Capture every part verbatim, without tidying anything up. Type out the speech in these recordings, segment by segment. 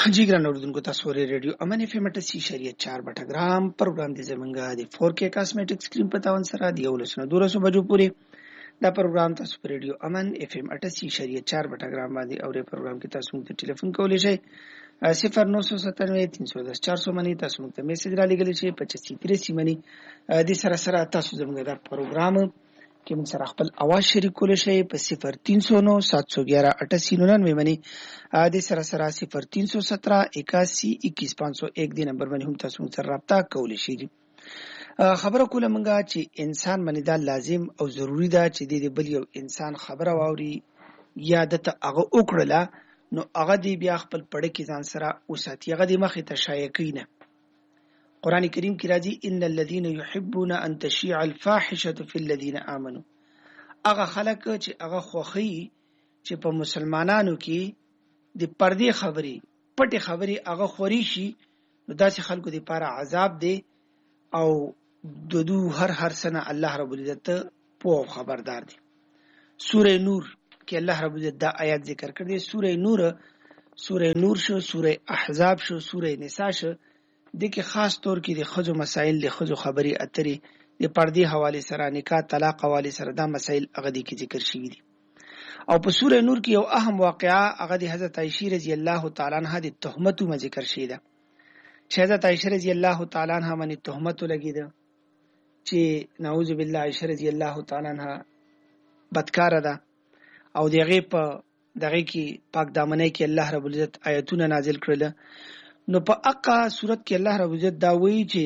जी ګران اوردونکو تاسو ورې ریډیو امن اف ام اٹھاسی اشاریه چار بټګرام پروګرام دی زمونږه د فور کے کاسمیټک سکرین په تاون سره دی ولسنه دورسو بجو پوری دا پروګرام تاسو په ریډیو امن اف ام اٹھاسی اشاریه چار بټګرام باندې اورې پروګرام کې تاسو موږ ته ټلیفون کولی شئ صفر نو سو ستانوے تین سو دس چار سو منی تاسو موږ ته میسج را لګلی شئ پچاسی تریسي منی د سره سره تاسو زموږ دا پروګرام کې موږ سره خپل اواز شریک کولی شئ په صفر تین سو نو سات سو گیارہ اٹھاسی ننانوے منی د سره سره صفر تین سو سترہ اکاسی اکیس پانچ سو ایک دی نمبر باندې هم تاسو موږ سره رابطه کولی شئ. خبره کوله مونږه چې انسان باندې دا لازم او ضروری ده چې د بل یو انسان خبره واوري یا دته هغه وکړله نو هغه دی بیا خپل پړه کې ځان سره وساتي، هغه دی مخې ته شایع کوي نه. قرآن کریم کې راځي ان الذين يحبون ان تشيع الفاحشه في الذين امنوا، هغه خلک چې هغه خوخي چې په مسلمانانو کې د پردې خبرې پټې خبرې هغه خوري شي نو داسې خلکو د لپاره عذاب دی او د دو هر هر سنه الله رب العزت په خبردار دی. سوره نور کې الله رب العزت دا آیات ذکر کړی. سوره نور سوره نور شو، سوره احزاب شو، سوره نساء شو، د کې خاص طور کې د خځو مسائل د خځو خبرې اترې د پردې حواله سره نکاح طلاق حواله سره دا مسائل هغه د کې ذکر شوی دي. او په سوره نور کې یو اهم واقعا هغه د حضرت عائشہ رضی الله تعالی عنها د تهمت ما ذکر شوی ده. چې حضرت عائشہ رضی الله تعالی عنها باندې تهمت لګیده چې نعوذ بالله عائشہ رضی الله تعالی عنها بدکار ده او دغه په دغه کې پاک دامنې کې الله رب العزت آیتونه نازل کړل. نو په اقا صورت کې الله رب العزت دا وایي چې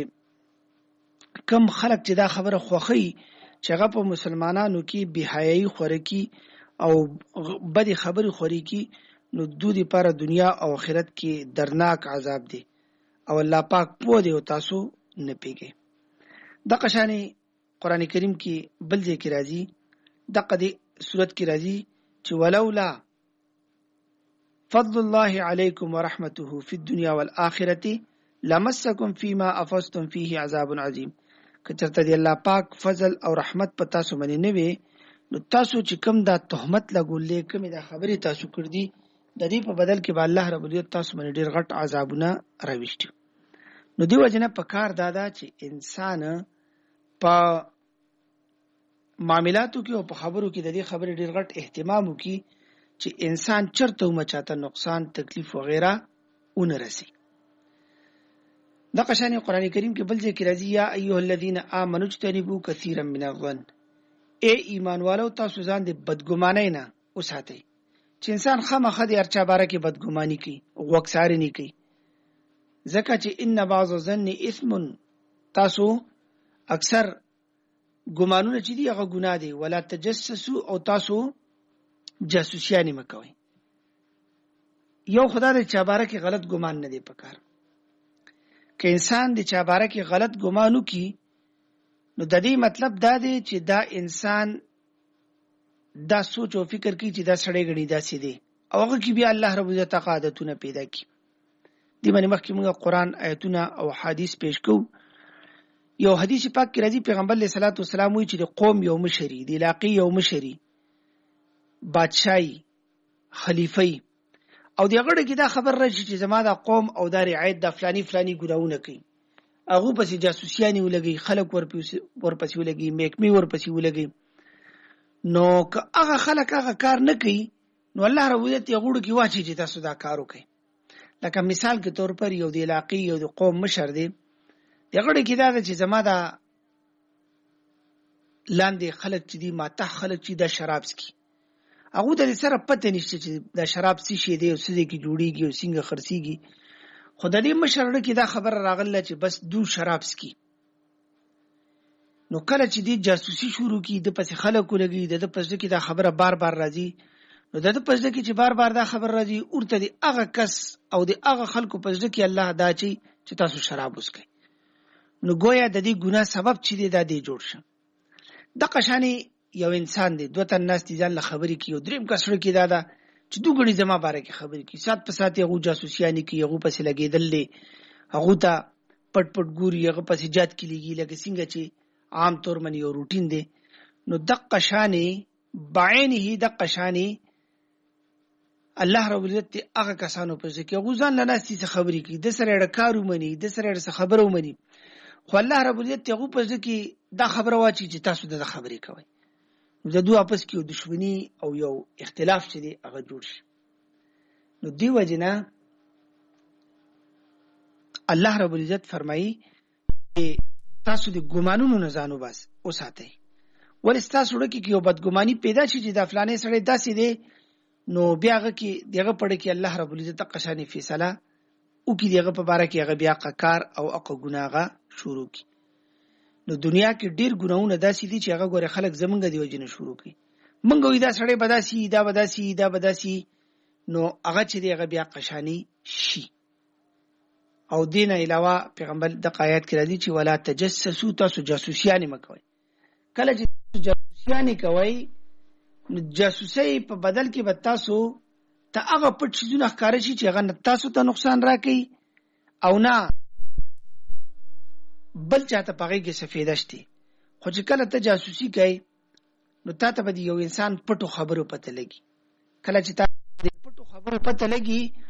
کم خلک چې دا خبره خوخی چې هغه په مسلمانانو کې بهای خوري کی او بدی خبرې خوري کی نو دوی لپاره دنیا او آخرت کې درناک عذاب دی او الله پاک پوه دی او تاسو نه پیږئ. د قشانی قران کریم کې بل ځای کې راځي، د قدی صورت کې راځي چې ولولا فضل الله علیکم ورحمته فی الدنیا والآخرة لمسکم فیما افضتم فیه عذاب عظیم. کچرته دی الله پاک فضل او رحمت په تاسو باندې نه وي نو تاسو چې کوم دا تهمت لګولې کوم دا خبرې تاسو کړې دي د دې په بدل کې به الله رب العزت تاسو باندې ډیر غټ عذابونه راوښتي. نو دی وجنه په کار دادا چې انسان په معاملاتو کې او په خبرو کې د دې خبرې ډیر غټ اهتمام وکړي چې انسان چرته ومچاته نقصان تکلیف وغیرہ اون رسي. د قشانی قران کریم کې بل ځای کې راځي یا ایها الذین آمنوا اجتنبوا کثیرا من الظن، اے ایمان والو تاسو ځان د بدګمانۍ نه وساتئ. چې انسان خامخا د ارچا باره کې بدګماني کوي وکسار نه کوي ځکه چې ان بعض الظن اثم، تاسو اکثر ګمانونه چې دی هغه ګناه دی. ولا تجسسوا، او تاسو جاسوسیانی مکوئ. یو خدای د چا باره کې غلط ګمان نه دی پکار. که انسان د چا باره کې غلط ګمانو کی نو د دې مطلب دا دی چې دا انسان دا سوچ او فکر کوي چې دا سړی غنی داسې دی او هغه کې بیا الله رب عزت عادتونه پیدا کی. دی باندې مخکې موږ قرآن آیتونه او حدیث پیش کوو. یو حدیث پاک کې راځي پیغمبر علیه الصلاۃ والسلام وایي چې د قوم یو مشري، د علاقې یو مشري، بادشاہي، خلیفہی او د غړي کې دا خبر راځي چې زما دا قوم او دا رعایت د فلانی فلانی ګناونه کوي، هغه پسې جاسوسیانی ولګي، خلک ورپسې ولګي، میکمي ورپسې ولګي. نو که هغه خلک هغه کار نه کوي نو الله رب عزت یې غوړو کې واچي چې تاسو دا کار وکړئ. لکه مثال کې طور پر یو د علاقې یو د قوم مشر دی، د غړي کې دا چې زما دا لاندې خلک چې دي ماته خلک چې دا شراب څکي، هغه د سره پته نشته چې دا شراب څه شي دی او څه کې جوړیږي او څنګه خرڅيږي. خدای دې مشرړه کې دا خبر راغله چې بس دو شراب څکي. نو کله چې دې جاسوسي شروع کی د پس خلکو لګي د پس کې دا خبره بار بار راځي، نو د پس کې چې بار بار دا خبر راځي ورته دې هغه کس او دې هغه خلکو پس کې الله دا چې چې تاسو شراب وسکئ. نو گویا د دې ګناه سبب چې دې دا دې جوړ شه. د قشانی یو انسان دی دوه تن ناس دي ځان له خبرې کی او دریم کسړه کی دا دا چې دوه غړي زما باره کې خبرې کی، سات په سات یو جاسوسیانی کی، یو پسې لګیدل دي، هغه ته پټ پټ ګوري، هغه پسې جات کی لګي لکه څنګه چې عام طور باندې یو روټین دی. نو د قشانی بعینه د قشانی الله رب العزت هغه کسانو په ځکه غوځان لناستي څه خبرې کوي د سره ډ کارو مني د سره ډ خبرو مني خو الله رب العزت هغه په ځکه دا خبره واچي چې تاسو د خبرې کوي د دوه اپس کې دښمنی او یو اختلاف چې دی هغه جوړ شي نو دی وجنه الله رب العزت فرمایي تاسو د ګمانونو نه ځانو بس اوساتئ ول تاسو ورکه کې یو بدګماني پیدا شي چې د فلانې سره داسې دی نو بیا هغه کې دغه پړ کې الله رب العزت قشانی فیصله او کې دغه په باره کې هغه بیا قکار او اق ګناغه شروع کی نو دنیا کې ډیر ګناونه داسې دي چې هغه ګوره خلک زمونږ دی وجنه شروع کی منګ وې دا سړی بداسي دا بداسي دا بداسي نو هغه چې دغه بیا قشانی شي او دین علاوه پیغمبر د آیات کې راځي چې ولا تجسسوا تاسو جاسوسیانی مکوئ کله چې جاسوسیانی کوي نو جاسوسي په بدل کې به تاسو ته هغه پټ شیزونه ښکار شي چې هغه تاسو ته نقصان راکړي او نه بل چاته پغې کې سفیده شتي خو چې کله ته جاسوسي کوي نو تاسو به یو انسان پټو خبرو پته لګي کله چې تاسو پټو خبرو پته لګي